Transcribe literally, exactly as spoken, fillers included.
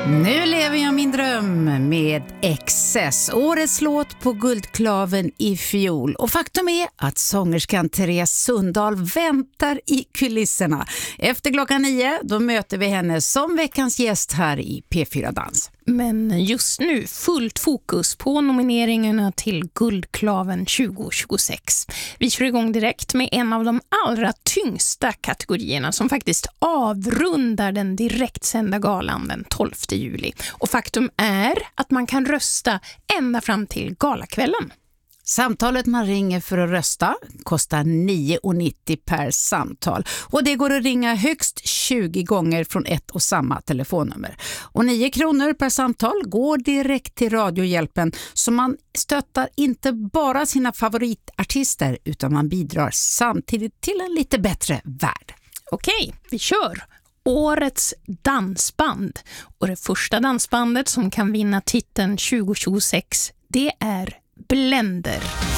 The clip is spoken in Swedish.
Nu lever jag min dröm med Excess, årets låt på Guldklaven i fjol. Och faktum är att sångerskan Therese Sundahl väntar i kulisserna. Efter klockan nio då möter vi henne som veckans gäst här i P fyra Dans. Men just nu fullt fokus på nomineringarna till Guldklaven tjugo tjugosex. Vi kör igång direkt med en av de allra tyngsta kategorierna som faktiskt avrundar den direktsända galan den tolfte juli. Och faktum är att man kan rösta ända fram till galakvällen. Samtalet man ringer för att rösta kostar nio kronor nittio per samtal. Och det går att ringa högst tjugo gånger från ett och samma telefonnummer. Och nio kronor per samtal går direkt till Radiohjälpen, så man stöttar inte bara sina favoritartister utan man bidrar samtidigt till en lite bättre värld. Okej, vi kör! Årets dansband. Och det första dansbandet som kan vinna titeln tjugo tjugosex, det är Blender.